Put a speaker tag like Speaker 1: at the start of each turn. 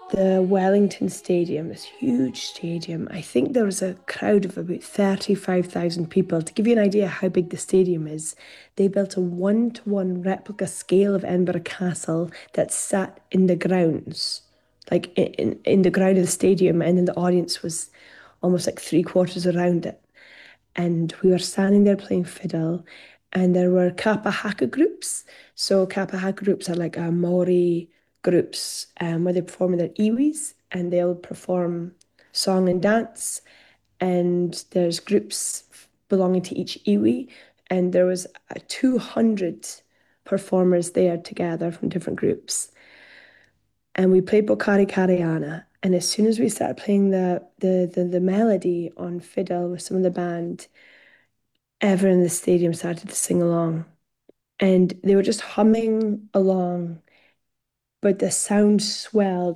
Speaker 1: the Wellington Stadium, this huge stadium. I think there was a crowd of about 35,000 people. To give you an idea how big the stadium is, they built a one-to-one replica scale of Edinburgh Castle that sat in the grounds, like in the ground of the stadium, and then the audience was almost like three quarters around it. And we were standing there playing fiddle, and there were Kappa Haka groups. So Kappa Haka groups are like Maori groups where they perform in their iwis, and they'll perform song and dance. And there's groups belonging to each iwi, and there was 200 performers there together from different groups. And we played Bokari Kariana. And as soon as we started playing the melody on fiddle with some of the band, everyone in the stadium started to sing along. And they were just humming along, but the sound swelled